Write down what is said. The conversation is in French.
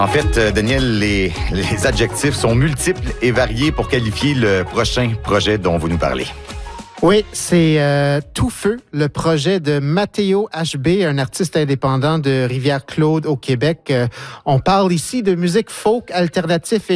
En fait, Daniel, les adjectifs sont multiples et variés pour qualifier le prochain projet dont vous nous parlez. Oui, c'est Tout Feu, le projet de Matteo HB, un artiste indépendant de Rivière-Claude au Québec. On parle ici de musique folk alternative